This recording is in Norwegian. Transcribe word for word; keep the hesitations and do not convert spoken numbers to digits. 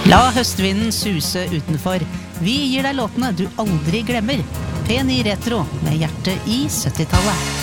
La høstvinden suse utenfor. Vi gir deg låtene du aldri glemmer. P ni Retro med hjertet i syttitallet.